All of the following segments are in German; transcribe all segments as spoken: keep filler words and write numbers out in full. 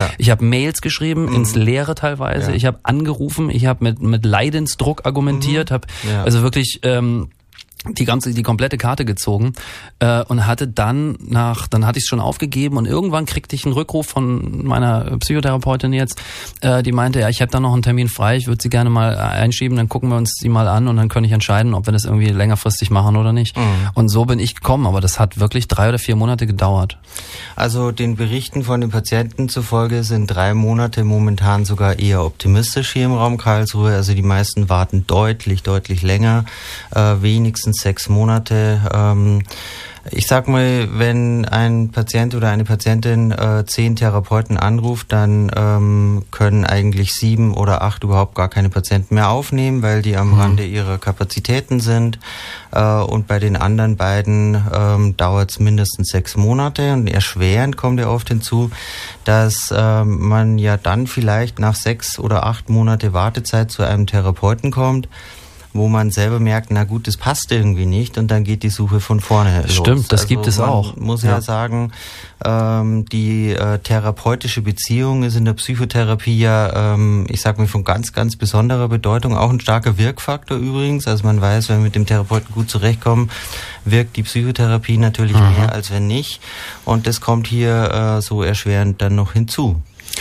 Ja. Ich habe Mails geschrieben, mhm. ins Leere teilweise. Ja. Ich habe angerufen, ich habe mit mit Leidensdruck argumentiert, mhm. habe ja. also wirklich ähm, die ganze, die komplette Karte gezogen äh, und hatte dann nach, dann hatte ich es schon aufgegeben und irgendwann kriegte ich einen Rückruf von meiner Psychotherapeutin jetzt, äh, die meinte, ja, ich habe da noch einen Termin frei, ich würde sie gerne mal einschieben, dann gucken wir uns die mal an und dann kann ich entscheiden, ob wir das irgendwie längerfristig machen oder nicht. Mhm. Und so bin ich gekommen, aber das hat wirklich drei oder vier Monate gedauert. Also den Berichten von den Patienten zufolge sind drei Monate momentan sogar eher optimistisch hier im Raum Karlsruhe, also die meisten warten deutlich, deutlich länger, äh, wenigstens sechs Monate. Ähm, ich sag mal, wenn ein Patient oder eine Patientin äh, zehn Therapeuten anruft, dann ähm, können eigentlich sieben oder acht überhaupt gar keine Patienten mehr aufnehmen, weil die am mhm. Rande ihrer Kapazitäten sind. Äh, und bei den anderen beiden ähm, dauert es mindestens sechs Monate. Und erschwerend kommt ja oft hinzu, dass äh, man ja dann vielleicht nach sechs oder acht Monate Wartezeit zu einem Therapeuten kommt, wo man selber merkt, na gut, das passt irgendwie nicht und dann geht die Suche von vorne los. Stimmt, das also gibt es auch. Man muss ja, ja sagen, ähm, die äh, therapeutische Beziehung ist in der Psychotherapie ja, ähm, ich sag mal, von ganz, ganz besonderer Bedeutung, auch ein starker Wirkfaktor übrigens. Also man weiß, wenn wir mit dem Therapeuten gut zurechtkommen, wirkt die Psychotherapie natürlich mhm. mehr, als wenn nicht. Und das kommt hier äh, so erschwerend dann noch hinzu.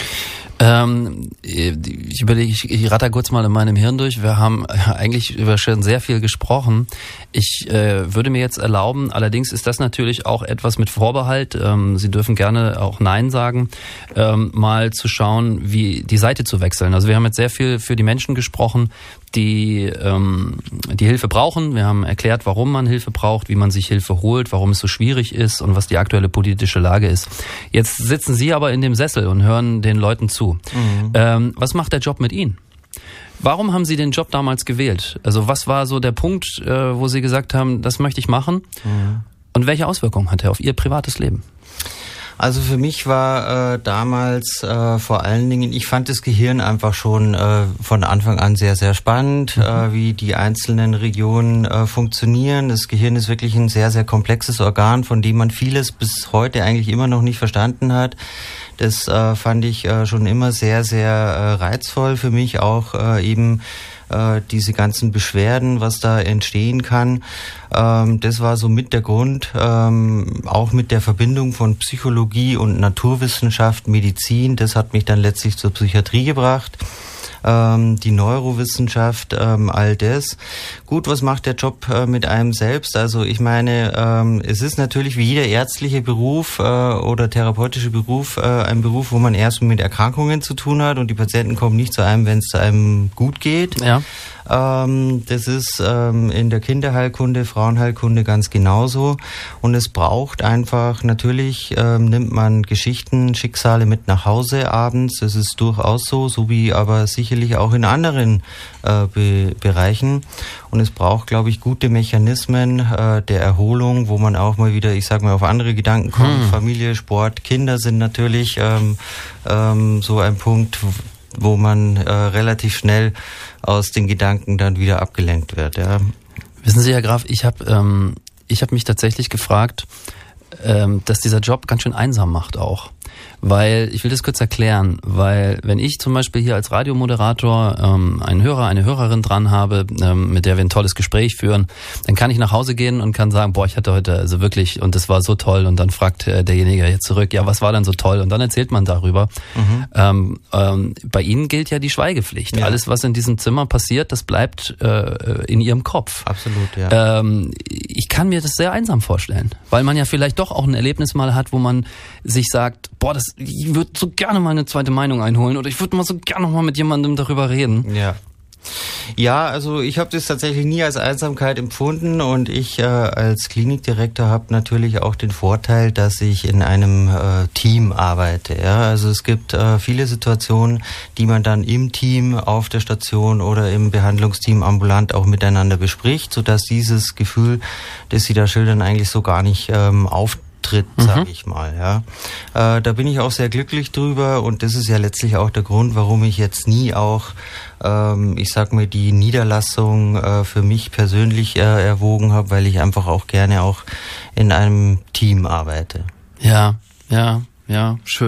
Ähm, ich überlege, ich, ich ratter kurz mal in meinem Hirn durch. Wir haben eigentlich über schon sehr viel gesprochen. Ich äh, würde mir jetzt erlauben, allerdings ist das natürlich auch etwas mit Vorbehalt. Ähm, Sie dürfen gerne auch Nein sagen, ähm, mal zu schauen, wie die Seite zu wechseln. Also wir haben jetzt sehr viel für die Menschen gesprochen, die ähm, die Hilfe brauchen. Wir haben erklärt, warum man Hilfe braucht, wie man sich Hilfe holt, warum es so schwierig ist und was die aktuelle politische Lage ist. Jetzt sitzen Sie aber in dem Sessel und hören den Leuten zu. Mhm. Ähm, was macht der Job mit Ihnen? Warum haben Sie den Job damals gewählt? Also was war so der Punkt, äh, wo Sie gesagt haben, das möchte ich machen? Mhm. Und welche Auswirkungen hat er auf Ihr privates Leben? Also für mich war äh, damals äh, vor allen Dingen, ich fand das Gehirn einfach schon äh, von Anfang an sehr, sehr spannend, mhm. äh, wie die einzelnen Regionen äh, funktionieren. Das Gehirn ist wirklich ein sehr, sehr komplexes Organ, von dem man vieles bis heute eigentlich immer noch nicht verstanden hat. Das äh, fand ich äh, schon immer sehr, sehr äh, reizvoll für mich, auch äh, eben äh, diese ganzen Beschwerden, was da entstehen kann. Ähm, das war so mit der Grund, ähm, auch mit der Verbindung von Psychologie und Naturwissenschaft, Medizin. Das hat mich dann letztlich zur Psychiatrie gebracht. Ähm, die Neurowissenschaft, ähm, all das. Gut, was macht der Job äh, mit einem selbst? Also ich meine, ähm, es ist natürlich wie jeder ärztliche Beruf äh, oder therapeutische Beruf äh, ein Beruf, wo man erst mit Erkrankungen zu tun hat und die Patienten kommen nicht zu einem, wenn es zu einem gut geht. Ja. Ähm, das ist ähm, in der Kinderheilkunde, Frauenheilkunde ganz genauso. Und es braucht einfach, natürlich ähm, nimmt man Geschichten, Schicksale mit nach Hause abends. Das ist durchaus so, so wie aber sicherlich auch in anderen äh, Be- Bereichen. Und es braucht, glaube ich, gute Mechanismen äh, der Erholung, wo man auch mal wieder, ich sag mal, auf andere Gedanken kommt. Hm. Familie, Sport, Kinder sind natürlich ähm, ähm, so ein Punkt, wo man äh, relativ schnell aus den Gedanken dann wieder abgelenkt wird. Ja. Wissen Sie, Herr Graf, ich habe ähm, ich hab mich tatsächlich gefragt, ähm, dass dieser Job ganz schön einsam macht auch. Weil, ich will das kurz erklären, weil wenn ich zum Beispiel hier als Radiomoderator ähm, einen Hörer, eine Hörerin dran habe, ähm, mit der wir ein tolles Gespräch führen, dann kann ich nach Hause gehen und kann sagen, boah, ich hatte heute also wirklich, und das war so toll, und dann fragt äh, derjenige jetzt zurück, ja, was war denn so toll? Und dann erzählt man darüber. Mhm. Ähm, ähm, bei Ihnen gilt ja die Schweigepflicht. Ja. Alles, was in diesem Zimmer passiert, das bleibt äh, in Ihrem Kopf. Absolut, ja. Ähm, ich kann mir das sehr einsam vorstellen, weil man ja vielleicht doch auch ein Erlebnis mal hat, wo man sich sagt, boah, das, ich würde so gerne mal eine zweite Meinung einholen oder ich würde mal so gerne noch mal mit jemandem darüber reden. Ja. Ja, also ich habe das tatsächlich nie als Einsamkeit empfunden und ich äh, als Klinikdirektor habe natürlich auch den Vorteil, dass ich in einem äh, Team arbeite. Ja? Also es gibt äh, viele Situationen, die man dann im Team auf der Station oder im Behandlungsteam ambulant auch miteinander bespricht, sodass dieses Gefühl, das Sie da schildern, eigentlich so gar nicht ähm, auftritt. Tritt, sage mhm. ich mal. Ja, äh, da bin ich auch sehr glücklich drüber und das ist ja letztlich auch der Grund, warum ich jetzt nie auch, ähm, ich sag mal, die Niederlassung äh, für mich persönlich äh, erwogen habe, weil ich einfach auch gerne auch in einem Team arbeite. Ja, ja, ja, schön.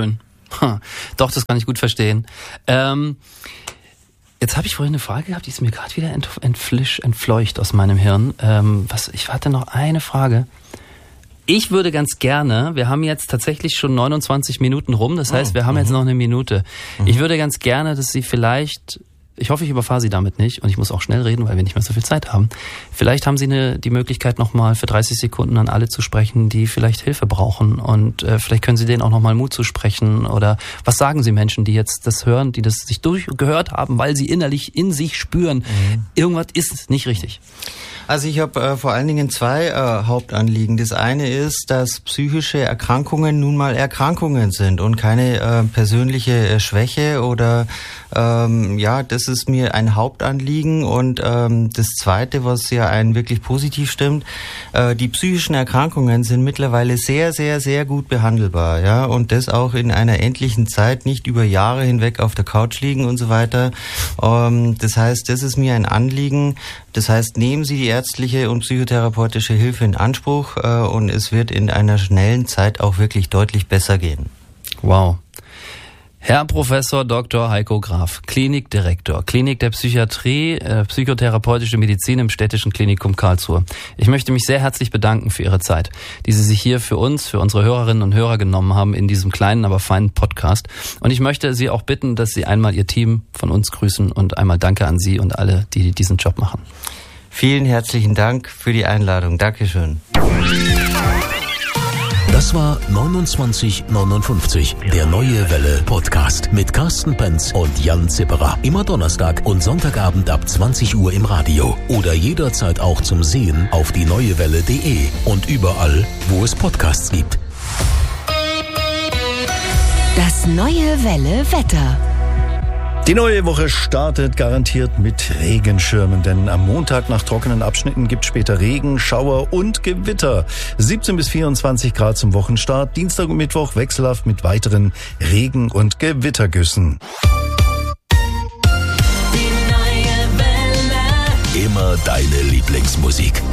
Ha, doch, das kann ich gut verstehen. Ähm, jetzt habe ich vorhin eine Frage gehabt, die ist mir gerade wieder entf- entflisch, entfleucht aus meinem Hirn. Ähm, was, ich hatte noch eine Frage. Ich würde ganz gerne, wir haben jetzt tatsächlich schon neunundzwanzig Minuten rum, das heißt, wir haben jetzt noch eine Minute. Ich würde ganz gerne, dass Sie vielleicht, ich hoffe, ich überfahre Sie damit nicht und ich muss auch schnell reden, weil wir nicht mehr so viel Zeit haben. Vielleicht haben Sie eine, die Möglichkeit, nochmal für dreißig Sekunden an alle zu sprechen, die vielleicht Hilfe brauchen und äh, vielleicht können Sie denen auch nochmal Mut zusprechen oder was sagen Sie Menschen, die jetzt das hören, die das sich durchgehört haben, weil sie innerlich in sich spüren, mhm. irgendwas ist nicht richtig. Also ich habe äh, vor allen Dingen zwei äh, Hauptanliegen. Das eine ist, dass psychische Erkrankungen nun mal Erkrankungen sind und keine äh, persönliche äh, Schwäche oder ähm, ja, das ist mir ein Hauptanliegen. Und ähm, das zweite, was ja einen wirklich positiv stimmt, äh, die psychischen Erkrankungen sind mittlerweile sehr, sehr, sehr gut behandelbar, ja, und das auch in einer endlichen Zeit, nicht über Jahre hinweg auf der Couch liegen und so weiter. Ähm, das heißt, das ist mir ein Anliegen. Das heißt, nehmen Sie die ärztliche und psychotherapeutische Hilfe in Anspruch äh, und es wird in einer schnellen Zeit auch wirklich deutlich besser gehen. Wow. Herr Professor Doktor Heiko Graf, Klinikdirektor, Klinik der Psychiatrie, äh, psychotherapeutische Medizin im Städtischen Klinikum Karlsruhe. Ich möchte mich sehr herzlich bedanken für Ihre Zeit, die Sie sich hier für uns, für unsere Hörerinnen und Hörer genommen haben in diesem kleinen, aber feinen Podcast. Und ich möchte Sie auch bitten, dass Sie einmal Ihr Team von uns grüßen und einmal Danke an Sie und alle, die diesen Job machen. Vielen herzlichen Dank für die Einladung. Dankeschön. Das war neunundzwanzig neunundfünfzig, der Neue Welle Podcast mit Carsten Penz und Jan Zipperer. Immer Donnerstag und Sonntagabend ab zwanzig Uhr im Radio oder jederzeit auch zum Sehen auf die neue welle punkt de und überall, wo es Podcasts gibt. Das Neue Welle Wetter. Die neue Woche startet garantiert mit Regenschirmen, denn am Montag nach trockenen Abschnitten gibt später Regen, Schauer und Gewitter. siebzehn bis vierundzwanzig Grad zum Wochenstart, Dienstag und Mittwoch wechselhaft mit weiteren Regen- und Gewittergüssen. Die neue Welle. Immer deine Lieblingsmusik.